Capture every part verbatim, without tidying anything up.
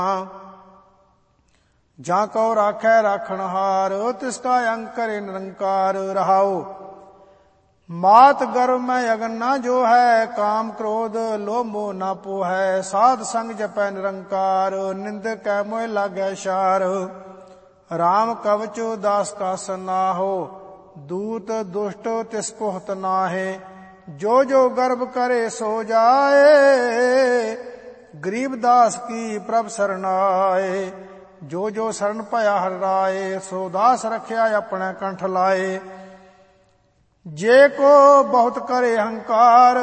ਜਾਂ ਕਉ ਰਾਖੈ ਰਾਖਣਹਾਰ, ਤਿਸਕਾ ਅੰਗ ਕਰੇ ਨਿਰੰਕਾਰ। ਰਹਾਉ ਮਾਤ ਗਰਭ ਮੈਂ ਅਗਨ ਨਾ ਜੋ ਹੈ, ਕਾਮ ਕ੍ਰੋਧ ਲੋਭ ਮੋਹ ਨਾ ਪੋਹੈ। ਸਾਧ ਸੰਗ ਜਪੈ ਨਿਰੰਕਾਰ, ਨਿੰਦਕ ਕੈ ਮੋਹਿ ਲਾਗੈ ਛਾਰ। ਰਾਮ ਕਵਚ ਦਾਸ ਕਾ ਸਨਾਹੋ, ਦੂਤ ਦੁਸ਼ਟ ਤਿਸ ਪੁਹਤ ਨਾਹੇ। ਜੋ ਜੋ ਗਰਭ करे सो जाए, गरीब दास की प्रभ सरनाए। जो जो शरण भया हर राए, सो दास रखिया अपने कंठ लाए। जे को बहुत करे हंकार,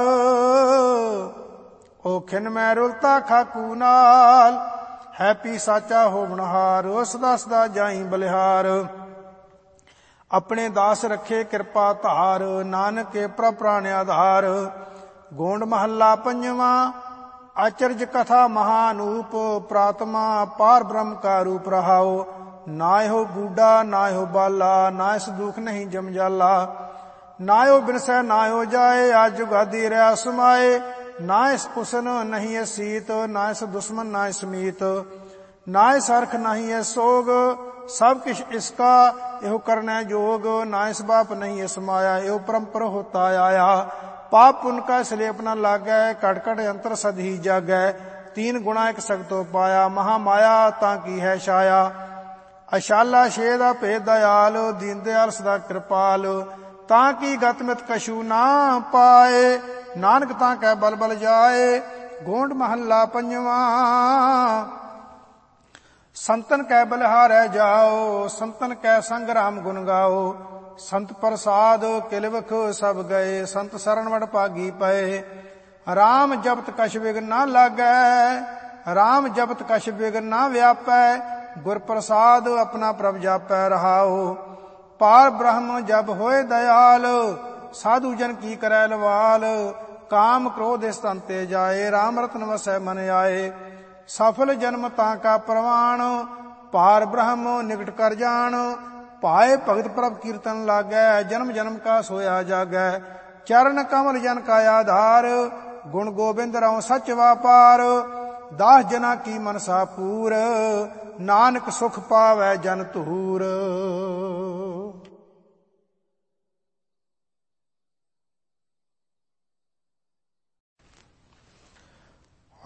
ओ खिन मैं रुलता खाकू नाल। है पी साचा होवनहार, सदा सदा जाई बलिहार। अपने दास रखे कृपा धार, नानक के प्रभ प्राण आधार। गोंड महला पंजवा, आचर्य कथा महानूप। प्रात्मा पार ब्रह्म का रूप रहाओ। नाय हो बूढ़ा नाय हो बाला, नाय सो दुख नहीं जम जाला। नाय हो बिनसै नाय हो जाए, आज जुगादी रहा समाए। नाय कुसन नहीं है सीत, नाय सो दुश्मन नाय समीत। नाय सरख नहीं है सोग, सब किश इसका एहो करना जोग। नाय बाप नहीं इस माया, एहो परम्पर होता आया। पाप पुन का सलेप न लागै, कट कट अंतर सद ही जागै। तीन गुणा एक सगतो पाया, महामाया ताकी है छाया। अशाला छेद भेद दयाल, दीन दयाल सदा कृपाल। ताकि गतमित कछू ना पाए, नानक ताकै बल बल जाए। गोंड महला पंजवा, संतन कै बलिहारै जाओ। संतन कै संग राम गुण गाओ। संत प्रसाद किलवख सब गए, संत शरण वड भागी पए। राम जपत कछ विघ्न ना लागै, राम जपत कछ विघ्न ना व्यापै। गुर प्रसाद अपना प्रभ जापै रहाओ। पार ब्रह्म जब होए दयाल, साधु जन की करै लवाल। काम क्रोध इस तन ते जाए, राम रतन वसै मन आए। सफल जन्म ताका प्रवाण, पार ब्रह्म निकट कर जान। पाए भगत प्रभ कीर्तन लागै, जन्म जन्म का सोया जागै। चरण कमल जन का आधार, गुण गोबिंद रहो सच वापार। दास जना की मनसा पूर, नानक सुख पावै जन तूर।